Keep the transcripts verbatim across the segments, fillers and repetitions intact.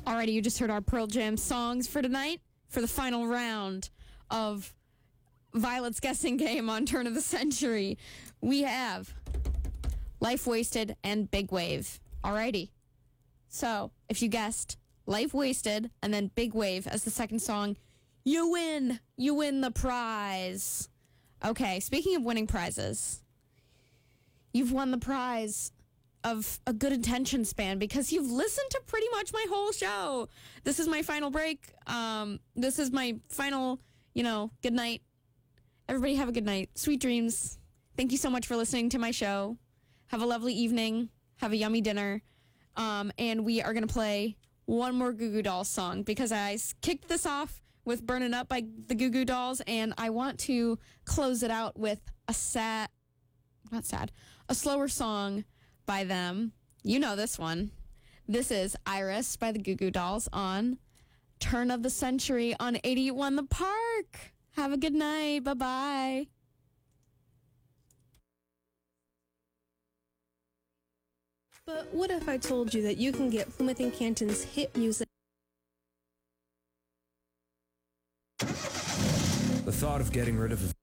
Alrighty, you just heard our Pearl Jam songs for tonight for the final round of Violet's guessing game on Turn of the Century. We have Life Wasted and Big Wave. Alrighty. So, if you guessed Life Wasted and then Big Wave as the second song, you win. You win the prize. Okay, speaking of winning prizes, you've won the prize of a good attention span because you've listened to pretty much my whole show. This is my final break. Um, this is my final, you know, good night. Everybody have a good night. Sweet dreams. Thank you so much for listening to my show. Have a lovely evening. Have a yummy dinner. Um, and we are going to play one more Goo Goo Dolls song because I kicked this off with Burnin' Up by the Goo Goo Dolls, and I want to close it out with a sad, not sad, a slower song by them. You know this one. This is Iris by the Goo Goo Dolls on Turn of the Century on eighty-one The Park. Have a good night. Bye-bye. But what if I told you that you can get Plymouth and Canton's hit music? The thought of getting rid of...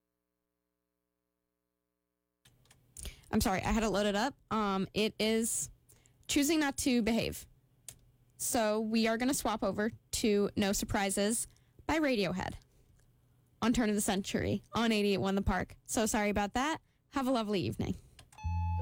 I'm sorry, I had it loaded up. Um, it is Choosing Not to Behave. So we are going to swap over to No Surprises by Radiohead on Turn of the Century on eighty-eight point one The Park. So sorry about that. Have a lovely evening.